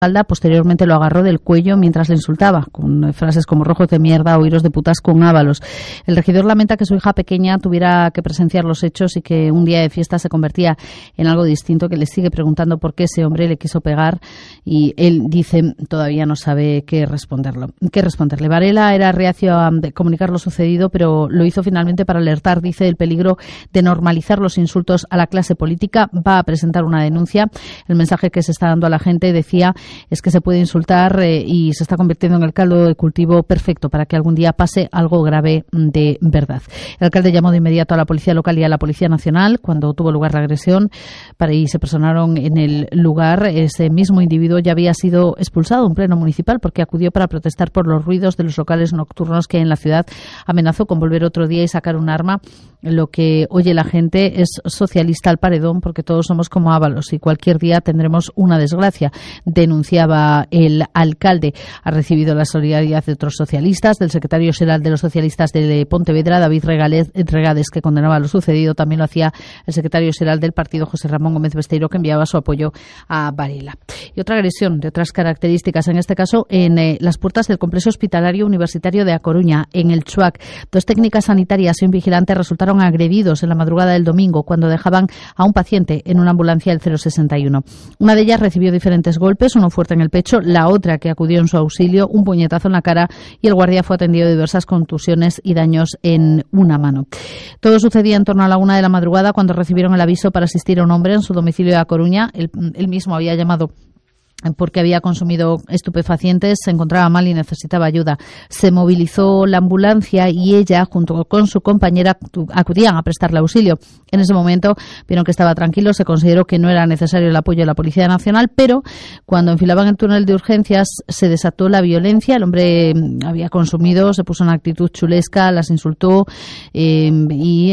Posteriormente lo agarró del cuello mientras le insultaba, con frases como rojos de mierda o iros de putas con Ábalos. El regidor lamenta que su hija pequeña tuviera que presenciar los hechos y que un día de fiesta se convertía en algo distinto, que le sigue preguntando por qué ese hombre le quiso pegar y él dice todavía no sabe qué responderle. Varela era reacio a comunicar lo sucedido, pero lo hizo finalmente para alertar, dice, del peligro de normalizar los insultos a la clase política. Va a presentar una denuncia. El mensaje que se está dando a la gente, decía, es que se puede insultar y se está convirtiendo en el caldo de cultivo perfecto para que algún día pase algo grave de verdad. El alcalde llamó de inmediato a la Policía Local y a la Policía Nacional cuando tuvo lugar la agresión y se personaron en el lugar. Ese mismo individuo ya había sido expulsado en pleno municipal porque acudió para protestar por los ruidos de los locales nocturnos que hay en la ciudad. Amenazó con volver otro día y sacar un arma. Lo que oye la gente es socialista al paredón porque todos somos como Ábalos y cualquier día tendremos una desgracia, denunciaba el alcalde. Ha recibido la solidaridad de otros socialistas, del secretario general de los socialistas de Pontevedra, David Regades, que condenaba lo sucedido. También lo hacía el secretario general del partido, José Ramón Gómez Besteiro, que enviaba su apoyo a Varela. Y otra agresión de otras características, en este caso en las puertas del complejo hospitalario universitario de A Coruña, en el Chuac. 2 técnicas sanitarias y un vigilante resultaron agredidos en la madrugada del domingo cuando dejaban a un paciente en una ambulancia del 061. Una de ellas recibió diferentes golpes, uno fuerte en el pecho, la otra, que acudió en su auxilio, un puñetazo en la cara, y el guardia fue atendido de diversas contusiones y daños en una mano. Todo sucedía en torno a la 1 de la madrugada cuando recibieron el aviso para asistir a un hombre en su domicilio de A Coruña. Él mismo había llamado porque había consumido estupefacientes, se encontraba mal y necesitaba ayuda. Se movilizó la ambulancia y ella, junto con su compañera, acudían a prestarle auxilio. En ese momento vieron que estaba tranquilo, se consideró que no era necesario el apoyo de la Policía Nacional, pero cuando enfilaban el túnel de urgencias se desató la violencia. El hombre había consumido, se puso en actitud chulesca, las insultó en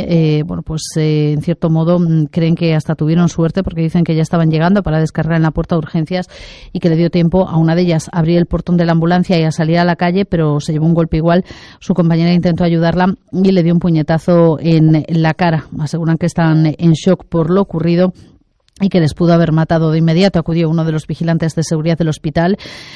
cierto modo creen que hasta tuvieron suerte porque dicen que ya estaban llegando para descargar en la puerta de urgencias y que le dio tiempo a una de ellas a abrir el portón de la ambulancia y a salir a la calle, pero se llevó un golpe igual. Su compañera intentó ayudarla y le dio un puñetazo en la cara. Aseguran que están en shock por lo ocurrido y que les pudo haber matado de inmediato. Acudió uno de los vigilantes de seguridad del hospital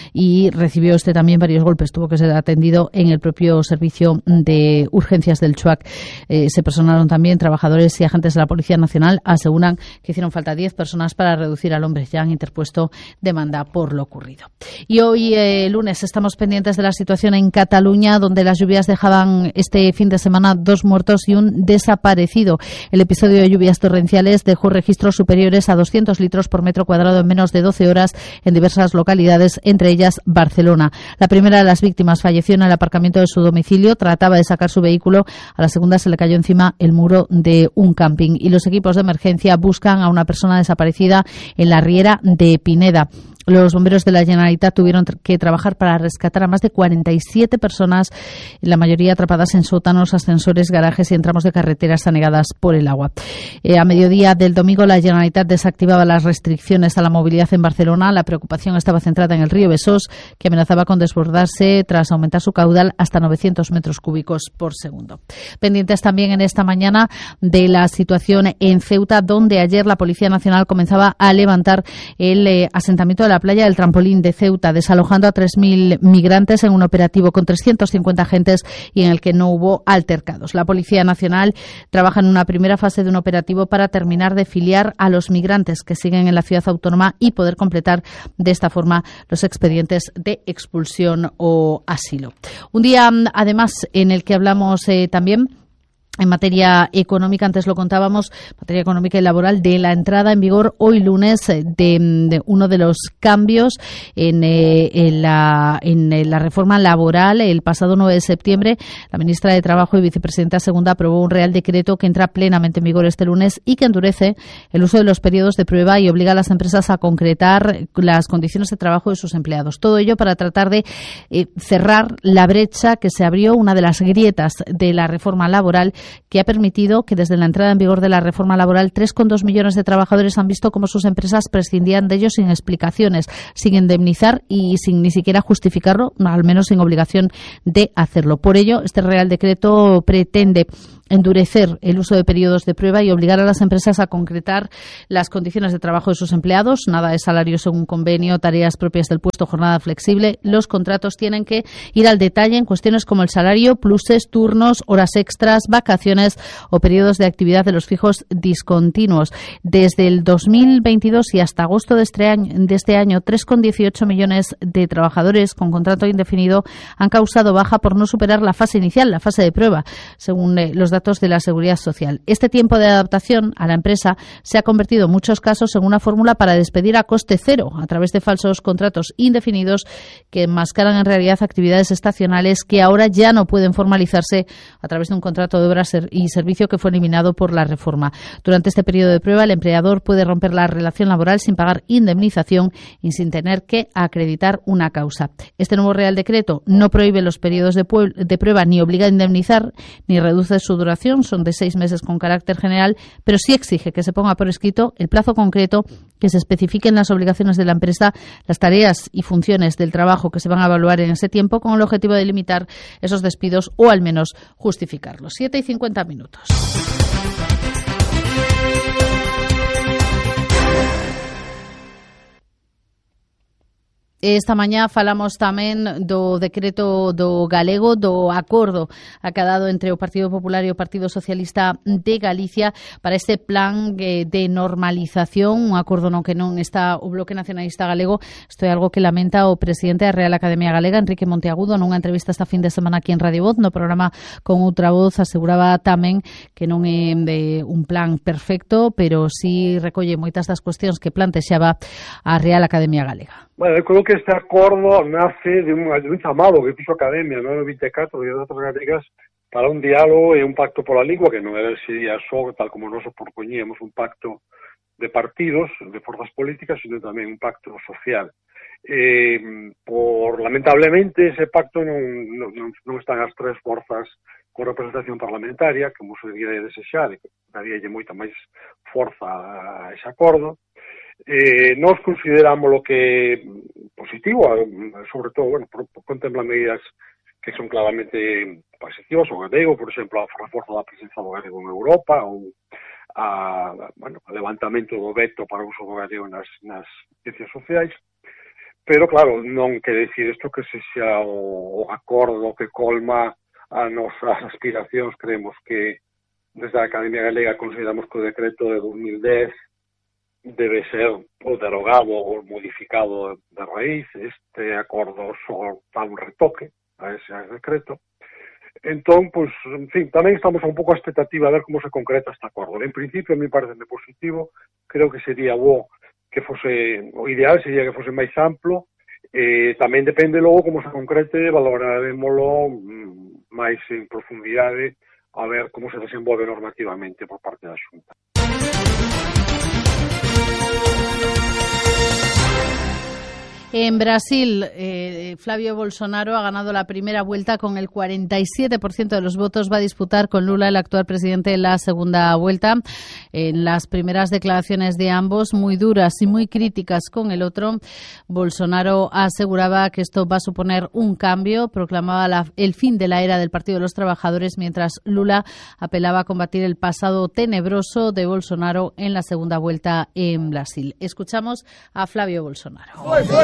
y recibió también varios golpes. Tuvo que ser atendido en el propio servicio de urgencias del Chuac. Se personaron también trabajadores y agentes de la Policía Nacional. Aseguran que hicieron falta 10 personas para reducir al hombre. Ya han interpuesto demanda por lo ocurrido. Y hoy, lunes, estamos pendientes de la situación en Cataluña, donde las lluvias dejaban este fin de semana 2 muertos y un desaparecido. El episodio de lluvias torrenciales dejó registros superiores a 200 litros por metro cuadrado en menos de 12 horas en diversas localidades, entre ellas Barcelona. La primera de las víctimas falleció en el aparcamiento de su domicilio. Trataba de sacar su vehículo. A la segunda se le cayó encima el muro de un camping. Y los equipos de emergencia buscan a una persona desaparecida en la Riera de Pineda. Los bomberos de la Generalitat tuvieron que trabajar para rescatar a más de 47 personas, la mayoría atrapadas en sótanos, ascensores, garajes y en tramos de carreteras anegadas por el agua. A mediodía del domingo, la Generalitat desactivaba las restricciones a la movilidad en Barcelona. La preocupación estaba centrada en el río Besós, que amenazaba con desbordarse tras aumentar su caudal hasta 900 metros cúbicos por segundo. Pendientes también en esta mañana de la situación en Ceuta, donde ayer la Policía Nacional comenzaba a levantar el asentamiento de la playa del Trampolín de Ceuta, desalojando a 3.000 migrantes en un operativo con 350 agentes y en el que no hubo altercados. La Policía Nacional trabaja en una primera fase de un operativo para terminar de filiar a los migrantes que siguen en la ciudad autónoma y poder completar de esta forma los expedientes de expulsión o asilo. Un día, además, en el que hablamos también en materia económica, antes lo contábamos, materia económica y laboral, de la entrada en vigor hoy lunes de uno de los cambios en la reforma laboral. El pasado 9 de septiembre, la ministra de Trabajo y vicepresidenta segunda aprobó un Real Decreto que entra plenamente en vigor este lunes y que endurece el uso de los periodos de prueba y obliga a las empresas a concretar las condiciones de trabajo de sus empleados. Todo ello para tratar de cerrar la brecha que se abrió, una de las grietas de la reforma laboral, que ha permitido que desde la entrada en vigor de la reforma laboral 3,2 millones de trabajadores han visto cómo sus empresas prescindían de ellos sin explicaciones, sin indemnizar y sin ni siquiera justificarlo, al menos sin obligación de hacerlo. Por ello, este Real Decreto pretende endurecer el uso de periodos de prueba y obligar a las empresas a concretar las condiciones de trabajo de sus empleados. Nada de salario según convenio, tareas propias del puesto, jornada flexible. Los contratos tienen que ir al detalle en cuestiones como el salario, pluses, turnos, horas extras, vacaciones o periodos de actividad de los fijos discontinuos. Desde el 2022 y hasta agosto de este año, 3,18 millones de trabajadores con contrato indefinido han causado baja por no superar la fase inicial, la fase de prueba, según los datos de la Seguridad Social. Este tiempo de adaptación a la empresa se ha convertido en muchos casos en una fórmula para despedir a coste cero a través de falsos contratos indefinidos que enmascaran en realidad actividades estacionales que ahora ya no pueden formalizarse a través de un contrato de obra y servicio que fue eliminado por la reforma. Durante este periodo de prueba, el empleador puede romper la relación laboral sin pagar indemnización y sin tener que acreditar una causa. Este nuevo Real Decreto no prohíbe los periodos de prueba ni obliga a indemnizar ni reduce su duración, son de 6 meses con carácter general, pero sí exige que se ponga por escrito el plazo concreto, que se especifiquen las obligaciones de la empresa, las tareas y funciones del trabajo que se van a evaluar en ese tiempo, con el objetivo de limitar esos despidos o al menos justificarlos. 7:50 minutos. Esta mañá falamos tamén do decreto do galego, do acordo acadado entre o Partido Popular e o Partido Socialista de Galicia para este plan de normalización, un acordo no que non está o Bloque Nacionalista Galego. Isto é algo que lamenta o presidente da Real Academia Galega, Enrique Monteagudo, nunha entrevista esta fin de semana aquí en Radio Voz, no programa Con Outra Voz, aseguraba tamén que non é un plan perfecto, pero sí recolle moitas das cuestións que plantexaba a Real Academia Galega. Bueno, eu creo que este acordo nace de un chamado que fixo a Academia no 24 de outras galegas para un diálogo e un pacto pola lingua, que non sería só, tal como nos propoñíamos, un pacto de partidos, de forzas políticas, sino tamén un pacto social. Lamentablemente, ese pacto non están as tres forzas con representación parlamentaria, como se debería desexar, e que daríalle moita máis forza a ese acordo. Nos consideramos lo que positivo, sobre todo, contempla medidas que son claramente positivas, o galego, por exemplo, a reforzo da presenza do galego en Europa, ou o levantamento do veto para o uso do galego nas ciencias sociais, pero claro, non quere decir isto que se xa o acordo que colma as nosas aspiracións. Creemos que desde a Academia Galega consideramos que o decreto de 2010 debe ser o derogado ou modificado de raíz. Este acordo só dá un retoque a ese decreto. Entón, pues, en fin, tamén estamos un pouco a expectativa a ver como se concreta este acordo. En principio, a mí parece positivo. Creo que sería bo que fose, o ideal sería que fose máis amplo. Tamén depende logo como se concrete, valoraremoslo máis en profundidade a ver como se desenvolve normativamente por parte da Xunta. En Brasil, Flavio Bolsonaro ha ganado la primera vuelta con el 47% de los votos. Va a disputar con Lula, el actual presidente, la segunda vuelta. En las primeras declaraciones de ambos, muy duras y muy críticas con el otro, Bolsonaro aseguraba que esto va a suponer un cambio, proclamaba el fin de la era del Partido de los Trabajadores, mientras Lula apelaba a combatir el pasado tenebroso de Bolsonaro en la segunda vuelta en Brasil. Escuchamos a Flavio Bolsonaro.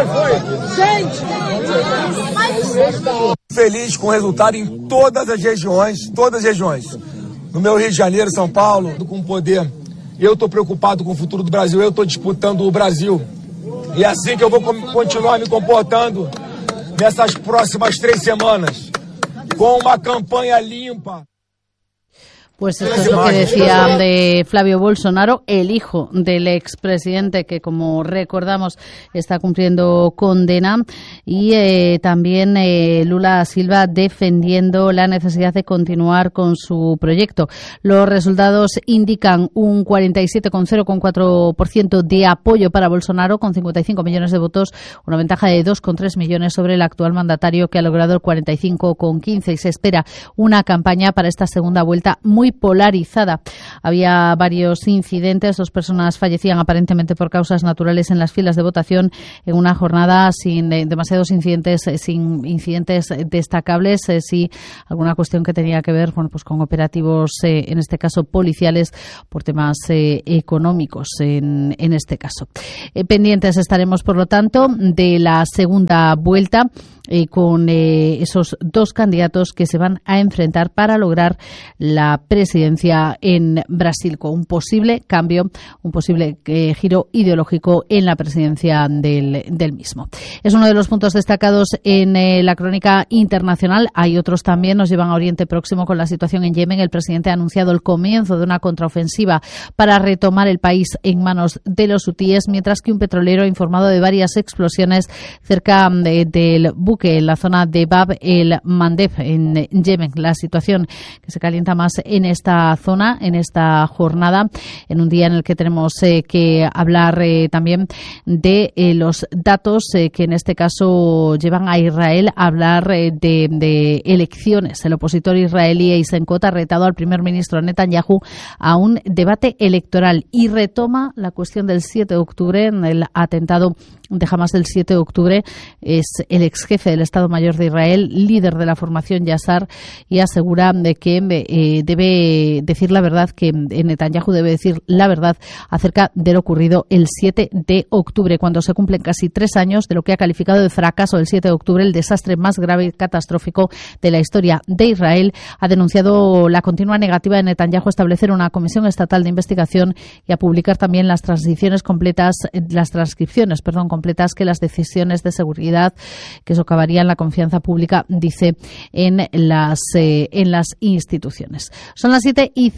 Feliz com o resultado em todas as regiões. No meu Rio de Janeiro, São Paulo, com o poder. Eu estou preocupado com o futuro do Brasil, eu estou disputando o Brasil. E é assim que eu vou continuar me comportando nessas próximas 3 semanas, com uma campanha limpa. Pues esto es lo que decía de Flavio Bolsonaro, el hijo del expresidente que, como recordamos, está cumpliendo condena, y también Lula Silva defendiendo la necesidad de continuar con su proyecto. Los resultados indican un 47,04% de apoyo para Bolsonaro, con 55 millones de votos, una ventaja de 2,3 millones sobre el actual mandatario, que ha logrado el 45,15, y se espera una campaña para esta segunda vuelta muy muy polarizada. Había varios incidentes, 2 personas fallecían aparentemente por causas naturales en las filas de votación en una jornada sin demasiados incidentes, sin incidentes destacables, sí alguna cuestión que tenía que ver, bueno, pues con operativos, en este caso policiales, por temas económicos en este caso. Pendientes estaremos, por lo tanto, de la segunda vuelta con esos 2 candidatos que se van a enfrentar para lograr la presidencia en Brasil, con un posible cambio, un posible giro ideológico en la presidencia del mismo. Es uno de los puntos destacados en la crónica internacional. Hay otros también. Nos llevan a Oriente Próximo con la situación en Yemen. El presidente ha anunciado el comienzo de una contraofensiva para retomar el país en manos de los hutíes, mientras que un petrolero ha informado de varias explosiones cerca del buque en la zona de Bab el Mandeb en Yemen. La situación que se calienta más en esta zona, en esta jornada, en un día en el que tenemos que hablar también de los datos que en este caso llevan a Israel a hablar de elecciones. El opositor israelí Eisenkot ha retado al primer ministro Netanyahu a un debate electoral y retoma la cuestión del 7 de octubre, en el atentado de Hamas del 7 de octubre. Es el ex jefe del Estado Mayor de Israel, líder de la formación Yassar, y asegura de que debe decir la verdad, que Netanyahu debe decir la verdad acerca de lo ocurrido el 7 de octubre, cuando se cumplen casi 3 años de lo que ha calificado de fracaso del 7 de octubre, el desastre más grave y catastrófico de la historia de Israel. Ha denunciado la continua negativa de Netanyahu a establecer una comisión estatal de investigación y a publicar también las transcripciones completas que las decisiones de seguridad que socavarían la confianza pública, dice, en las instituciones. Son las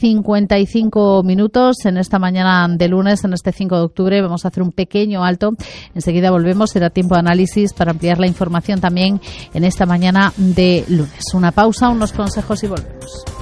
7:55 en esta mañana de lunes, en este 5 de octubre. Vamos a hacer un pequeño alto. Enseguida volvemos. Será tiempo de análisis para ampliar la información también en esta mañana de lunes. Una pausa, unos consejos y volvemos.